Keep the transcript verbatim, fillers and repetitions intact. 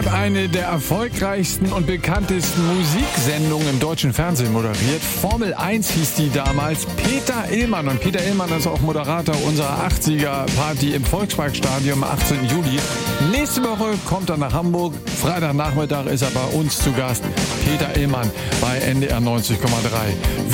hat eine der erfolgreichsten und bekanntesten Musiksendungen im deutschen Fernsehen moderiert. Formel eins hieß die damals. Peter Illmann. Und Peter Illmann ist auch Moderator unserer achtziger-Party im Volksparkstadion am achtzehnten Juli. Nächste Woche kommt er nach Hamburg. Freitagnachmittag ist er bei uns zu Gast. Peter Illmann bei N D R neunzig Komma drei.